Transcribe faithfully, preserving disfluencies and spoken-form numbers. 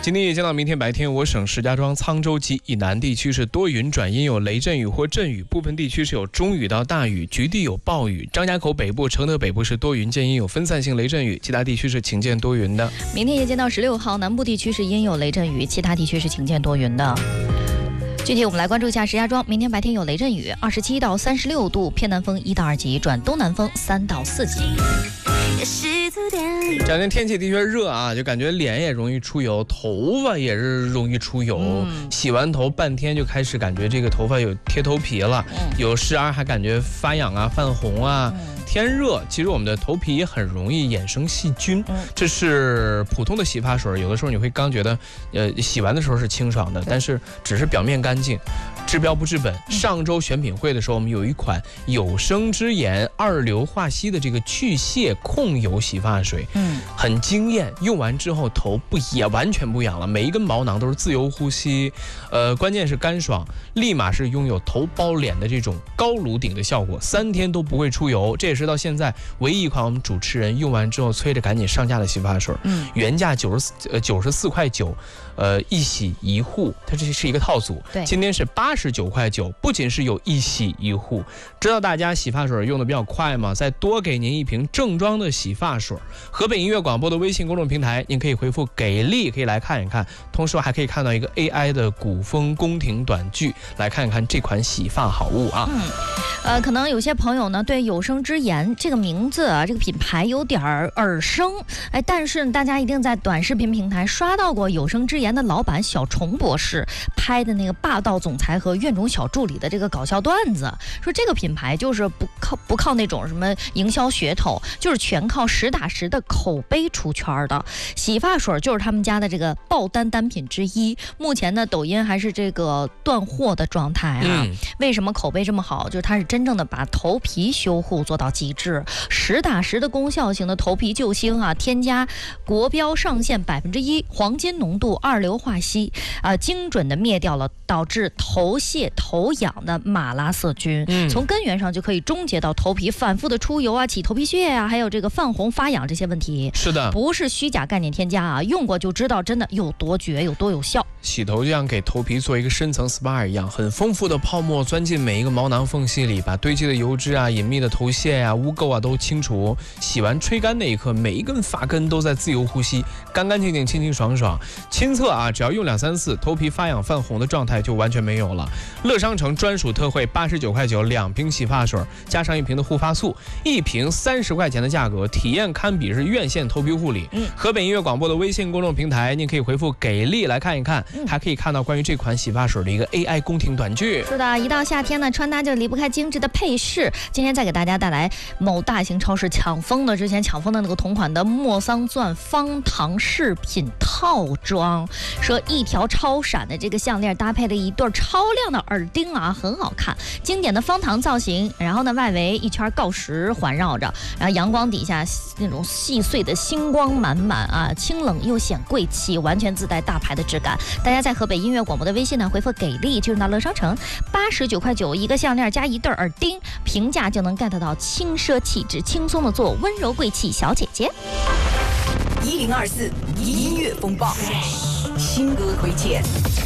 今天夜间到明天白天，我省石家庄、沧州及以南地区是多云转阴，有雷阵雨或阵雨，部分地区是有中雨到大雨，局地有暴雨。张家口北部、承德北部是多云见阴，有分散性雷阵雨，其他地区是晴间多云的。 明天夜间到十六号，南部地区是阴有雷阵雨，其他地区是晴间多云的。具体我们来关注一下石家庄，明天白天有雷阵雨，二十七到三十六度，偏南风一到二级转东南风三到四级。 这两天天气的确热啊，就感觉脸也容易出油，头发也是容易出油。嗯、洗完头半天就开始感觉这个头发有贴头皮了，嗯、有时而还感觉发痒啊、泛红啊。嗯天热，其实我们的头皮也很容易衍生细菌，嗯、这是普通的洗发水，有的时候你会刚觉得，呃，洗完的时候是清爽的，但是只是表面干净，治标不治本。嗯、上周选品会的时候，我们有一款有生之颜二硫化硒的这个去屑控油洗发水，嗯，很惊艳，用完之后头不也完全不痒了，每一根毛囊都是自由呼吸，呃，关键是干爽，立马是拥有头包脸的这种高颅顶的效果，三天都不会出油，这也是到现在唯一一款我们主持人用完之后催着赶紧上架的洗发水。嗯，原价九十呃九十四块九，呃一洗一护，它这是一个套组。对，今天是八十九块九，不仅是有一洗一护。知道大家洗发水用的比较快吗？再多给您一瓶正装的洗发水。河北音乐广播的微信公众平台，您可以回复给力，可以来看一看。同时还可以看到一个 A I 的古风宫廷短剧，来看一看这款洗发好物啊。 嗯，呃，可能有些朋友呢对有生之颜这个名字啊，这个品牌有点耳生，哎，但是大家一定在短视频平台刷到过有生之颜的老板小虫博士拍的那个霸道总裁和怨种小助理的这个搞笑段子，说这个品牌就是不靠不靠那种什么营销噱头，就是全靠实打实的口碑出圈的。洗发水就是他们家的这个爆单单品之一，目前呢抖音还是这个断货的状态啊。嗯、为什么口碑这么好？就是它是真正的把头皮修护做到极致，实打实的功效型的头皮救星啊，添加国标上限百分之一黄金浓度二硫化硒啊，精准的灭掉了导致头屑头痒的马拉色菌，嗯、从根源上就可以终结到头皮反复的出油啊、起头皮屑啊，还有这个泛红发痒这些问题。 是的， 不是虚假概念添加啊，用过就知道真的有多绝，有多有效。 洗头就像给头皮做一个深层 S P A 一样，很丰富的泡沫钻进每一个毛囊缝隙里，把堆积的油脂啊、隐秘的头屑啊、污垢啊都清除。洗完吹干那一刻，每一根发根都在自由呼吸，干干净净、清清爽爽。亲测啊，只要用两三次，头皮发痒泛红的状态就完全没有了。乐商城专属特惠，八十九块九两瓶洗发水，加上一瓶的护发素，一瓶三十块钱的价格，体验堪比是院线头皮护理。嗯，河北音乐广播的微信公众平台，您可以回复给力来看一看。还可以看到关于这款洗发水的一个 A I 宫廷短剧。 是的，一到夏天呢，穿搭就离不开精致的配饰。今天再给大家带来某大型超市抢疯的，之前抢疯的那个同款的莫桑钻方糖饰品套装，说一条超闪的这个项链搭配了一对超亮的耳钉啊，很好看，经典的方糖造型。然后呢，外围一圈锆石环绕着，然后阳光底下那种细碎的星光满满啊，清冷又显贵气，完全自带大牌的质感。大家在河北音乐广播的微信呢回复给力，进入到乐商城，八十九块九一个项链加一对耳钉，平价就能 get 到轻奢气质，轻松的做温柔贵气小姐姐。 一零二四音乐风暴新歌推荐。